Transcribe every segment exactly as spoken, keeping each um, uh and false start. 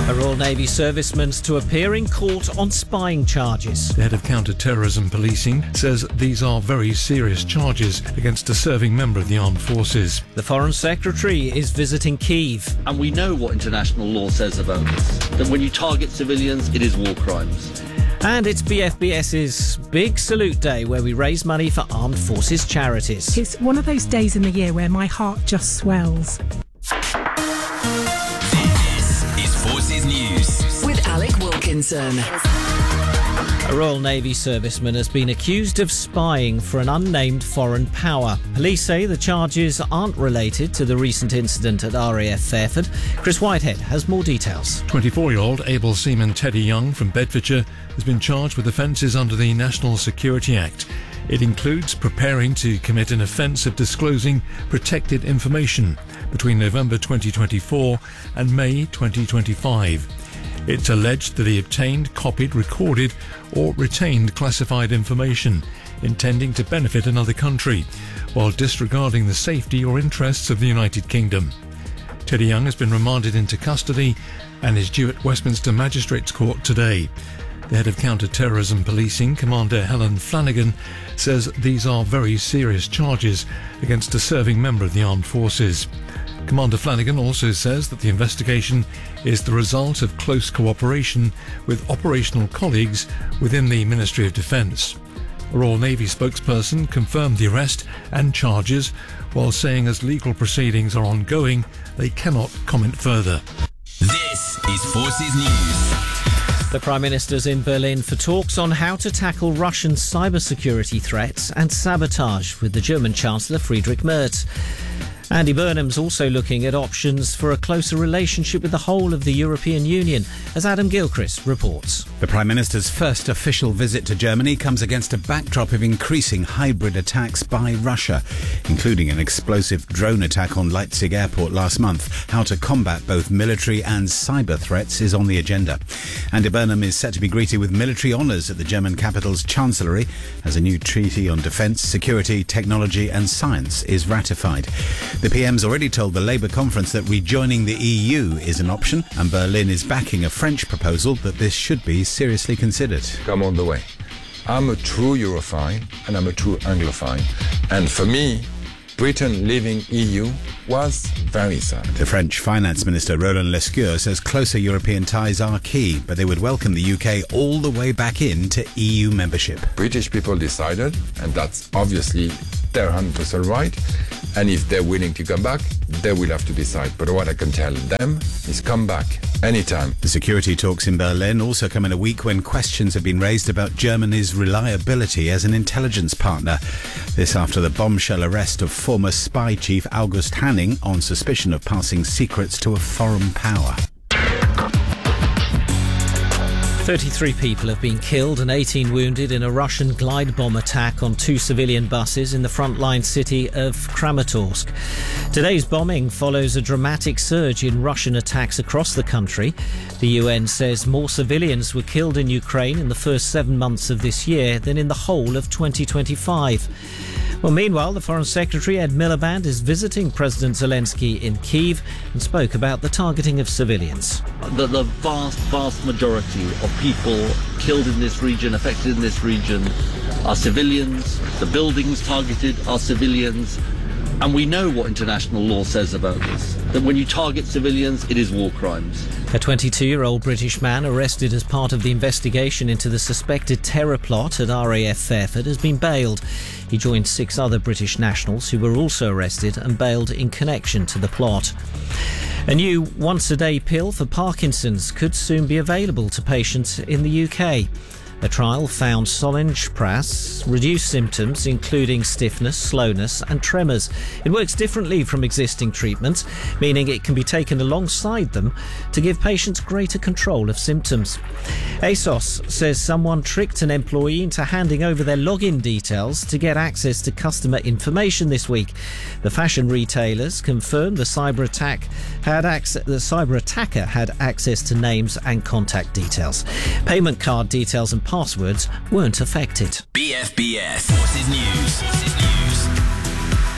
A Royal Navy serviceman's to appear in court on spying charges. The head of counter-terrorism policing says these are very serious charges against a serving member of the armed forces. The Foreign Secretary is visiting Kyiv. And we know what international law says about this, that when you target civilians, it is war crimes. And it's B F B S's Big Salute Day, where we raise money for armed forces charities. It's one of those days in the year where my heart just swells. This is Forces News with Alec Wilkinson. A Royal Navy serviceman has been accused of spying for an unnamed foreign power. Police say the charges aren't related to the recent incident at R A F Fairford. Chris Whitehead has more details. twenty-four-year-old able seaman Teddy Young from Bedfordshire has been charged with offences under the National Security Act. It includes preparing to commit an offence of disclosing protected information between November twenty twenty-four and May twenty twenty-five. It's alleged that he obtained, copied, recorded or retained classified information intending to benefit another country while disregarding the safety or interests of the United Kingdom. Teddy Young has been remanded into custody and is due at Westminster Magistrates Court today. The head of counter-terrorism policing, Commander Helen Flanagan, says these are very serious charges against a serving member of the armed forces. Commander Flanagan also says that the investigation is the result of close cooperation with operational colleagues within the Ministry of Defence. A Royal Navy spokesperson confirmed the arrest and charges, while saying as legal proceedings are ongoing, they cannot comment further. This is Forces News. The Prime Minister's in Berlin for talks on how to tackle Russian cybersecurity threats and sabotage with the German Chancellor Friedrich Merz. Andy Burnham's also looking at options for a closer relationship with the whole of the European Union, as Adam Gilchrist reports. The Prime Minister's first official visit to Germany comes against a backdrop of increasing hybrid attacks by Russia, including an explosive drone attack on Leipzig airport last month. How to combat both military and cyber threats is on the agenda. Andy Burnham is set to be greeted with military honours at the German capital's chancellery as a new treaty on defence, security, technology and science is ratified. The P M's already told the Labour conference that rejoining the E U is an option, and Berlin is backing a French proposal that this should be seriously considered. Come on the way. I'm a true Europhile and I'm a true Anglophile. And for me, Britain leaving E U was very sad. The French Finance Minister Roland Lescure says closer European ties are key, but they would welcome the U K all the way back into E U membership. British people decided, and that's obviously their one hundred percent right. And if they're willing to come back, they will have to decide. But what I can tell them is come back anytime. The security talks in Berlin also come in a week when questions have been raised about Germany's reliability as an intelligence partner. This after the bombshell arrest of former spy chief August Hanning on suspicion of passing secrets to a foreign power. thirty-three people have been killed and eighteen wounded in a Russian glide bomb attack on two civilian buses in the frontline city of Kramatorsk. Today's bombing follows a dramatic surge in Russian attacks across the country. The U N says more civilians were killed in Ukraine in the first seven months of this year than in the whole of twenty twenty-five. Well, meanwhile, the Foreign Secretary, Ed Miliband, is visiting President Zelensky in Kyiv and spoke about the targeting of civilians. The, the vast, vast majority of people killed in this region, affected in this region, are civilians. The buildings targeted are civilians. And we know what international law says about this, that when you target civilians, it is war crimes. A twenty-two-year-old British man arrested as part of the investigation into the suspected terror plot at R A F Fairford has been bailed. He joined six other British nationals who were also arrested and bailed in connection to the plot. A new once-a-day pill for Parkinson's could soon be available to patients in the U K. A trial found Solinge-Pras reduced symptoms including stiffness, slowness and tremors. It works differently from existing treatments, meaning it can be taken alongside them to give patients greater control of symptoms. ASOS says someone tricked an employee into handing over their login details to get access to customer information this week. The fashion retailers confirmed the cyber attack had access, the cyber attacker had access to names and contact details. Payment card details and passwords weren't affected. B F B S Forces News. Forces News.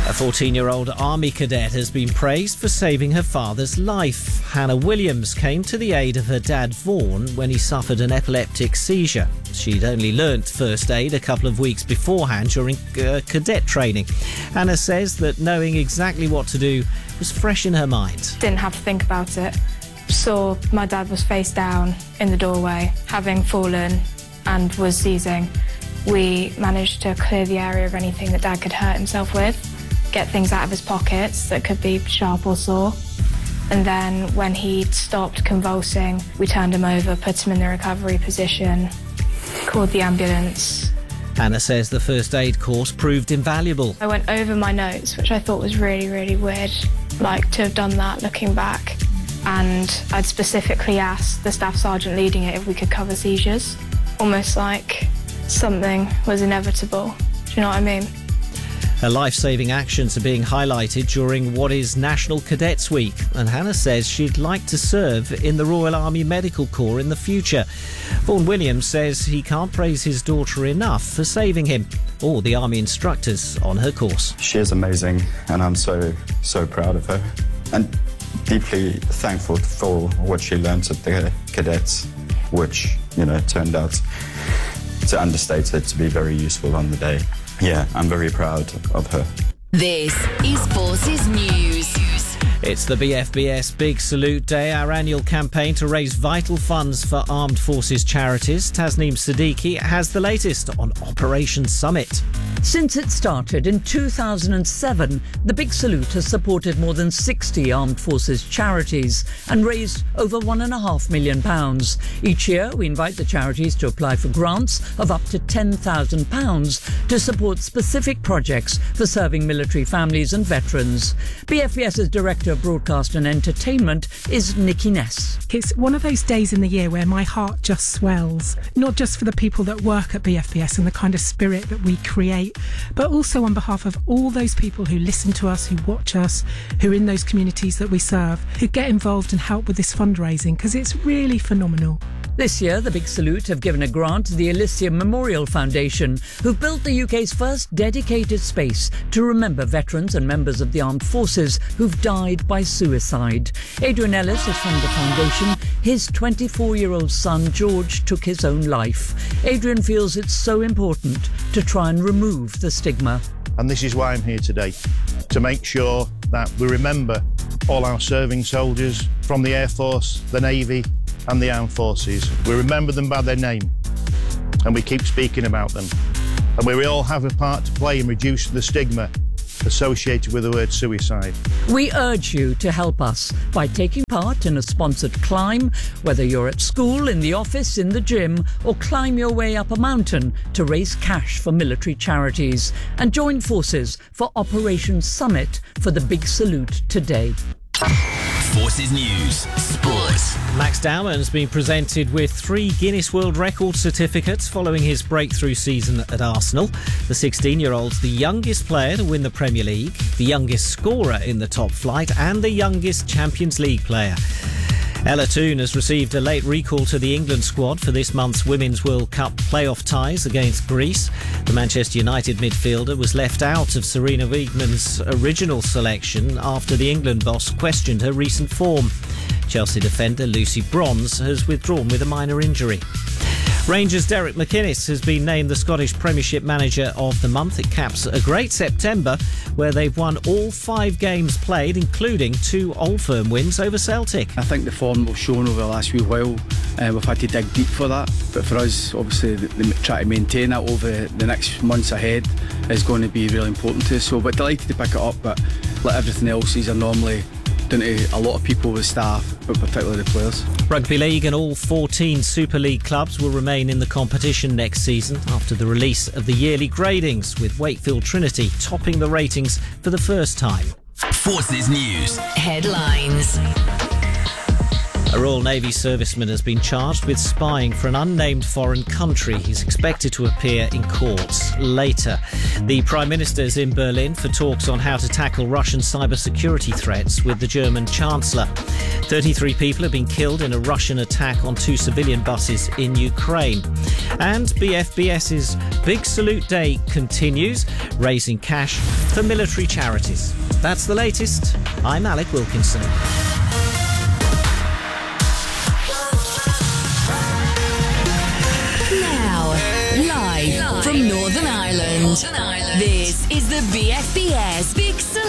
A fourteen-year-old army cadet has been praised for saving her father's life. Hannah Williams came to the aid of her dad Vaughan when he suffered an epileptic seizure. She'd only learnt first aid a couple of weeks beforehand during uh, cadet training. Hannah says that knowing exactly what to do was fresh in her mind. Didn't have to think about it. Saw my dad was face down in the doorway, having fallen and was seizing. We managed to clear the area of anything that Dad could hurt himself with, get things out of his pockets that could be sharp or sore. And then when he'd stopped convulsing, we turned him over, put him in the recovery position, called the ambulance. Hannah says the first aid course proved invaluable. I went over my notes, which I thought was really, really weird, like to have done that looking back. And I'd specifically asked the staff sergeant leading it if we could cover seizures, almost like something was inevitable. Do you know what I mean? Her life-saving actions are being highlighted during what is National Cadets Week, and Hannah says she'd like to serve in the Royal Army Medical Corps in the future. Vaughan Williams says he can't praise his daughter enough for saving him, or the Army instructors on her course. She is amazing, and I'm so, so proud of her, and deeply thankful for what she learned at the cadets, which, you know, turned out, to understate it, to be very useful on the day. Yeah, I'm very proud of her. This is Forces News. It's the B F B S Big Salute Day, our annual campaign to raise vital funds for armed forces charities. Tasneem Siddiqui has the latest on Operation Summit. Since it started in two thousand seven, the Big Salute has supported more than sixty armed forces charities and raised over one and a half million pounds. Each year, we invite the charities to apply for grants of up to ten thousand pounds to support specific projects for serving military families and veterans. BFBS's Director of Broadcast and Entertainment is Nikki Ness. It's one of those days in the year where my heart just swells, not just for the people that work at B F B S and the kind of spirit that we create, but also on behalf of all those people who listen to us, who watch us, who are in those communities that we serve, who get involved and help with this fundraising, because it's really phenomenal. This year, the Big Salute have given a grant to the Elysium Memorial Foundation, who've built the U K's first dedicated space to remember veterans and members of the armed forces who've died by suicide. Adrian Ellis is from the foundation. His twenty-four-year-old son, George, took his own life. Adrian feels it's so important to try and remove the stigma. And this is why I'm here today, to make sure that we remember all our serving soldiers from the Air Force, the Navy and the Armed Forces. We remember them by their name and we keep speaking about them. And we all have a part to play in reducing the stigma associated with the word suicide. We urge you to help us by taking part in a sponsored climb, whether you're at school, in the office, in the gym, or climb your way up a mountain to raise cash for military charities. And join forces for Operation Summit for the Big Salute today. Forces News Sports. Max Dowman's been presented with three Guinness World Record certificates following his breakthrough season at Arsenal. The sixteen-year-old's the youngest player to win the Premier League, the youngest scorer in the top flight, and the youngest Champions League player. Ella Toone has received a late recall to the England squad for this month's Women's World Cup playoff ties against Greece. The Manchester United midfielder was left out of Serena Wiegman's original selection after the England boss questioned her recent form. Chelsea defender Lucy Bronze has withdrawn with a minor injury. Rangers' Derek McInnes has been named the Scottish Premiership Manager of the Month. It caps a great September where they've won all five games played, including two Old Firm wins over Celtic. I think the form we've shown over the last wee while, uh, we've had to dig deep for that. But for us, obviously, the, the, try to maintain that over the next months ahead is going to be really important to us. So, but delighted to pick it up, but like everything else, these are normally down to a lot of people with staff, but particularly the players. Rugby League and all fourteen Super League clubs will remain in the competition next season after the release of the yearly gradings, with Wakefield Trinity topping the ratings for the first time. Forces News Headlines. A A Royal Navy serviceman has been charged with spying for an unnamed foreign country. He's expected to appear in courts later. The Prime Minister is in Berlin for talks on how to tackle Russian cybersecurity threats with the German Chancellor. thirty-three people have been killed in a Russian attack on two civilian buses in Ukraine. And BFBS's Big Salute Day continues, raising cash for military charities. That's the latest. I'm Alec Wilkinson. Now, live from Northern Ireland, this is the B F B S Big Salute.